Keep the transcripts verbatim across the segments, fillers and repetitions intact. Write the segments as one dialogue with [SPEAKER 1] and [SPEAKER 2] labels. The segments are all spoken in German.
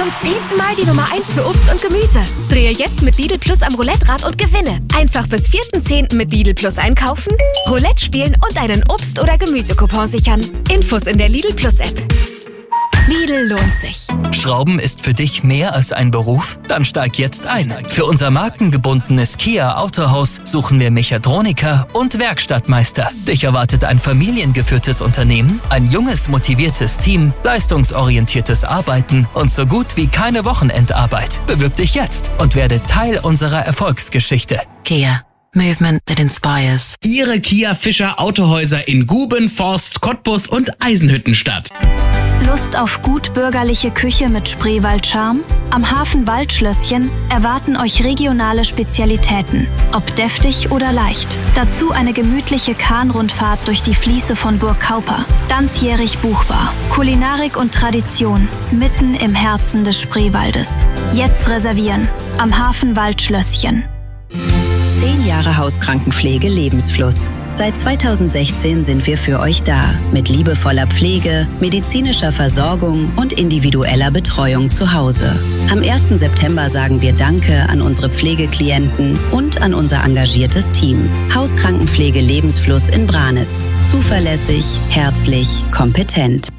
[SPEAKER 1] zum zehnten Mal die Nummer eins für Obst und Gemüse. Drehe jetzt mit Lidl Plus am Roulette-Rad und gewinne. Einfach bis vierten zehnten mit Lidl Plus einkaufen, Roulette spielen und einen Obst- oder Gemüsecoupon sichern. Infos in der Lidl Plus App. Lidl lohnt sich.
[SPEAKER 2] Schrauben ist für dich mehr als ein Beruf? Dann steig jetzt ein. Für unser markengebundenes Kia Autohaus suchen wir Mechatroniker und Werkstattmeister. Dich erwartet ein familiengeführtes Unternehmen, ein junges, motiviertes Team, leistungsorientiertes Arbeiten und so gut wie keine Wochenendarbeit. Bewirb dich jetzt und werde Teil unserer Erfolgsgeschichte.
[SPEAKER 3] Kia. Movement that inspires.
[SPEAKER 4] Ihre Kia Fischer Autohäuser in Guben, Forst, Cottbus und Eisenhüttenstadt.
[SPEAKER 5] Lust auf gut bürgerliche Küche mit Spreewald-Charme? Am Hafen Waldschlösschen erwarten euch regionale Spezialitäten, ob deftig oder leicht. Dazu eine gemütliche Kahnrundfahrt durch die Fließe von Burg Kauper. Ganzjährig buchbar. Kulinarik und Tradition mitten im Herzen des Spreewaldes. Jetzt reservieren. Am Hafen Waldschlösschen.
[SPEAKER 6] Zehn Jahre Hauskrankenpflege Lebensfluss. Seit zweitausendsechzehn sind wir für euch da. Mit liebevoller Pflege, medizinischer Versorgung und individueller Betreuung zu Hause. Am ersten September sagen wir Danke an unsere Pflegeklienten und an unser engagiertes Team. Hauskrankenpflege Lebensfluss in Branitz. Zuverlässig, herzlich, kompetent.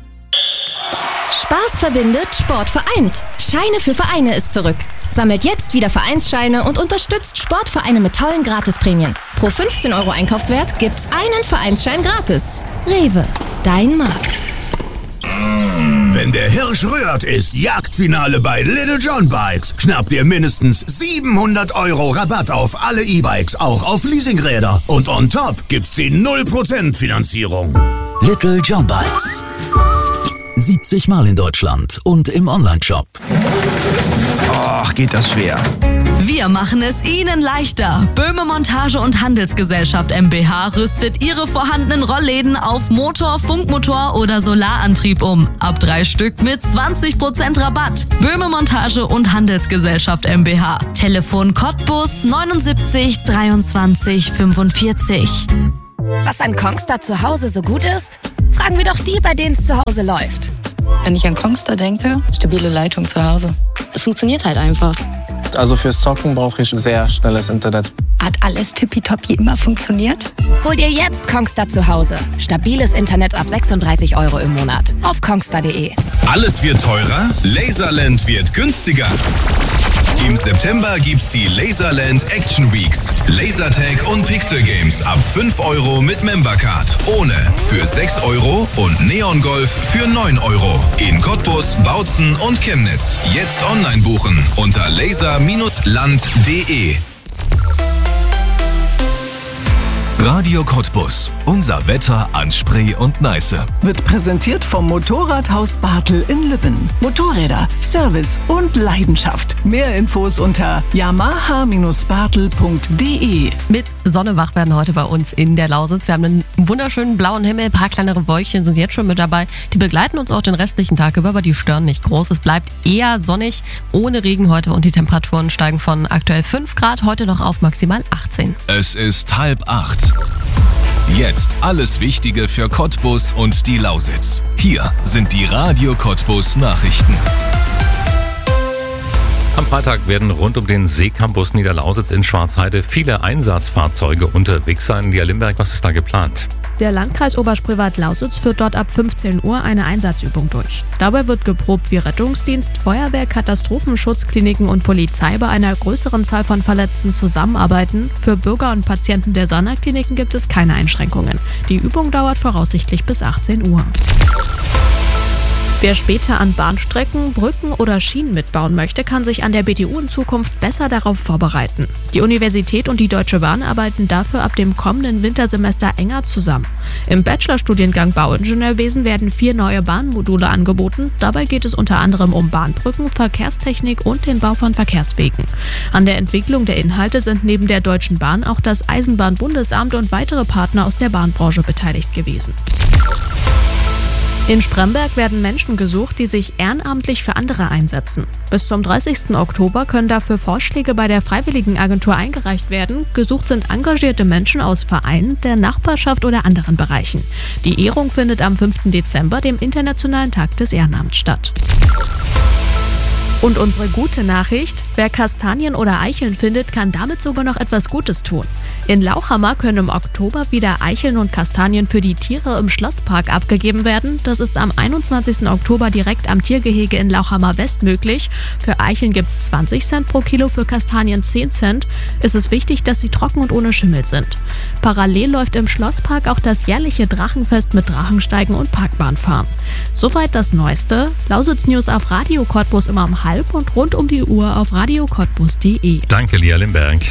[SPEAKER 7] Spaß verbindet, Sport vereint. Scheine für Vereine ist zurück. Sammelt jetzt wieder Vereinsscheine und unterstützt Sportvereine mit tollen Gratisprämien. Pro fünfzehn Euro Einkaufswert gibt's einen Vereinsschein gratis. Rewe, dein Markt.
[SPEAKER 8] Wenn der Hirsch rührt, ist Jagdfinale bei Little John Bikes. Schnappt ihr mindestens siebenhundert Euro Rabatt auf alle E-Bikes, auch auf Leasingräder. Und on top gibt's die null Prozent Finanzierung.
[SPEAKER 9] Little John Bikes. siebzig Mal in Deutschland und im Onlineshop.
[SPEAKER 10] Och, geht das schwer.
[SPEAKER 11] Wir machen es Ihnen leichter. Böhme Montage und Handelsgesellschaft GmbH rüstet Ihre vorhandenen Rollläden auf Motor, Funkmotor oder Solarantrieb um. Ab drei Stück mit zwanzig Prozent Rabatt. Böhme Montage und Handelsgesellschaft GmbH. Telefon Cottbus neunundsiebzig dreiundzwanzig fünfundvierzig.
[SPEAKER 1] Was an Kongstar zu Hause so gut ist? Fragen wir doch die, bei denen es zu Hause läuft.
[SPEAKER 12] Wenn ich an Kongstar denke, stabile Leitung zu Hause.
[SPEAKER 13] Es funktioniert halt einfach.
[SPEAKER 14] Also fürs Zocken brauche ich sehr schnelles Internet.
[SPEAKER 12] Hat alles tippitoppi immer funktioniert?
[SPEAKER 1] Hol dir jetzt Kongstar zu Hause. Stabiles Internet ab sechsunddreißig Euro im Monat. Auf kongstar punkt de.
[SPEAKER 15] Alles wird teurer, Laserland wird günstiger. Im September gibt's die Laserland Action Weeks. Lasertag und Pixel Games ab fünf Euro mit Membercard. Ohne für sechs Euro und Neon Golf für neun Euro. In Cottbus, Bautzen und Chemnitz. Jetzt online buchen unter laser Bindestrich land punkt de.
[SPEAKER 16] Radio Cottbus. Unser Wetter an Spree und Neiße.
[SPEAKER 17] Wird präsentiert vom Motorradhaus Bartel in Lübben. Motorräder, Service und Leidenschaft. Mehr Infos unter yamaha Bindestrich bartel punkt de.
[SPEAKER 18] Mit Sonne wach werden heute bei uns in der Lausitz. Wir haben einen wunderschönen blauen Himmel, ein paar kleinere Wölkchen sind jetzt schon mit dabei. Die begleiten uns auch den restlichen Tag über, aber die stören nicht groß. Es bleibt eher sonnig, ohne Regen heute und die Temperaturen steigen von aktuell fünf Grad heute noch auf maximal achtzehn.
[SPEAKER 16] Es ist halb acht. Jetzt alles Wichtige für Cottbus und die Lausitz. Hier sind die Radio Cottbus Nachrichten.
[SPEAKER 19] Am Freitag werden rund um den Seecampus Niederlausitz in Schwarzheide viele Einsatzfahrzeuge unterwegs sein. Lia Limberg, was ist da geplant?
[SPEAKER 20] Der Landkreis Oberspreewald-Lausitz führt dort ab fünfzehn Uhr eine Einsatzübung durch. Dabei wird geprobt, wie Rettungsdienst, Feuerwehr, Katastrophenschutz, Kliniken und Polizei bei einer größeren Zahl von Verletzten zusammenarbeiten. Für Bürger und Patienten der Sana-Kliniken gibt es keine Einschränkungen. Die Übung dauert voraussichtlich bis achtzehn Uhr. Wer später an Bahnstrecken, Brücken oder Schienen mitbauen möchte, kann sich an der B T U in Zukunft besser darauf vorbereiten. Die Universität und die Deutsche Bahn arbeiten dafür ab dem kommenden Wintersemester enger zusammen. Im Bachelorstudiengang Bauingenieurwesen werden vier neue Bahnmodule angeboten. Dabei geht es unter anderem um Bahnbrücken, Verkehrstechnik und den Bau von Verkehrswegen. An der Entwicklung der Inhalte sind neben der Deutschen Bahn auch das Eisenbahnbundesamt und weitere Partner aus der Bahnbranche beteiligt gewesen. In Spremberg werden Menschen gesucht, die sich ehrenamtlich für andere einsetzen. Bis zum dreißigsten Oktober können dafür Vorschläge bei der Freiwilligenagentur eingereicht werden. Gesucht sind engagierte Menschen aus Vereinen, der Nachbarschaft oder anderen Bereichen. Die Ehrung findet am fünften Dezember, dem Internationalen Tag des Ehrenamts, statt. Und unsere gute Nachricht: Wer Kastanien oder Eicheln findet, kann damit sogar noch etwas Gutes tun. In Lauchhammer können im Oktober wieder Eicheln und Kastanien für die Tiere im Schlosspark abgegeben werden. Das ist am einundzwanzigsten Oktober direkt am Tiergehege in Lauchhammer West möglich. Für Eicheln gibt es zwanzig Cent pro Kilo, für Kastanien zehn Cent. Es ist wichtig, dass sie trocken und ohne Schimmel sind. Parallel läuft im Schlosspark auch das jährliche Drachenfest mit Drachensteigen und Parkbahnfahren. Soweit das Neueste. Lausitz News auf Radio Cottbus immer um halb und rund um die Uhr auf radio cottbus punkt de.
[SPEAKER 16] Danke, Lia Limberg.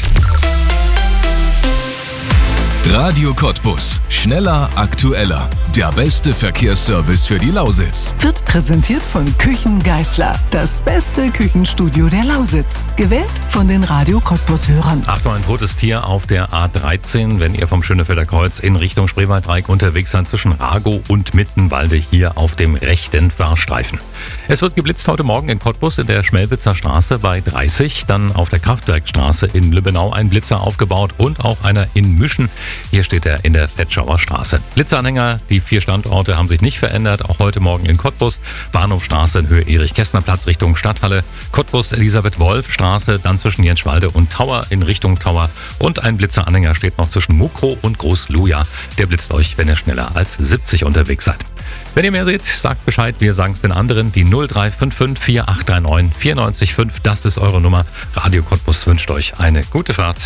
[SPEAKER 16] Radio Cottbus. Schneller, aktueller. Der beste Verkehrsservice für die Lausitz.
[SPEAKER 17] Wird präsentiert von Küchen Geißler. Das beste Küchenstudio der Lausitz. Gewählt von den Radio Cottbus-Hörern.
[SPEAKER 19] Achtung, ein totes Tier auf der A dreizehn, wenn ihr vom Schönefelder Kreuz in Richtung Spreewaldreieck unterwegs seid, zwischen Ragow und Mittenwalde hier auf dem rechten Fahrstreifen. Es wird geblitzt heute Morgen in Cottbus in der Schmelwitzer Straße bei dreißig, dann auf der Kraftwerkstraße in Lübbenau ein Blitzer aufgebaut und auch einer in Müschen. Hier steht er in der Fetschauer Straße. Blitzanhänger, die vier Standorte haben sich nicht verändert, auch heute Morgen in Cottbus. Bahnhofstraße in Höhe Erich-Kästner-Platz Richtung Stadthalle. Cottbus Elisabeth-Wolf-Straße, dann zwischen Jenschwalde und Tauer in Richtung Tauer. Und ein Blitzeranhänger steht noch zwischen Mukro und Groß-Luja. Der blitzt euch, wenn ihr schneller als siebzig unterwegs seid. Wenn ihr mehr seht, sagt Bescheid, wir sagen es den anderen. Die null drei fünf fünf vier acht drei neun vier neun fünf, das ist eure Nummer. Radio Cottbus wünscht euch eine gute Fahrt.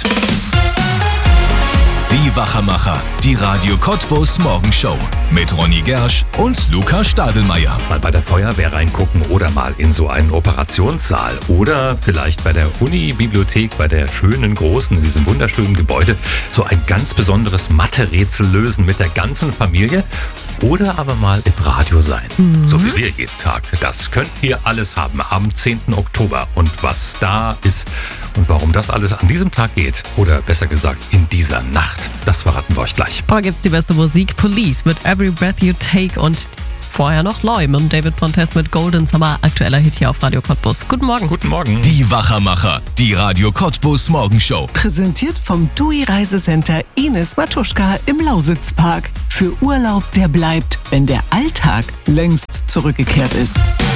[SPEAKER 16] Die Wachermacher, die Radio Cottbus Morgenshow mit Ronny Gersch und Luca Stadelmeier.
[SPEAKER 19] Mal bei der Feuerwehr reingucken oder mal in so einen Operationssaal oder vielleicht bei der Uni-Bibliothek, bei der schönen großen, in diesem wunderschönen Gebäude, so ein ganz besonderes Mathe-Rätsel lösen mit der ganzen Familie oder aber mal im Radio sein. Mhm. So wie wir jeden Tag. Das könnt ihr alles haben am zehnten Oktober. Und was da ist und warum das alles an diesem Tag geht oder besser gesagt in dieser Nacht, das verraten wir euch gleich.
[SPEAKER 18] Vorher gibt's die beste Musik, Police mit Every Breath You Take und vorher noch Loim und David Pontes mit Golden Summer, aktueller Hit hier auf Radio Cottbus. Guten Morgen.
[SPEAKER 19] Guten Morgen.
[SPEAKER 16] Die Wachermacher, die Radio Cottbus Morgenshow.
[SPEAKER 17] Präsentiert vom T U I Reisecenter Ines Matuschka im Lausitzpark. Für Urlaub, der bleibt, wenn der Alltag längst zurückgekehrt ist.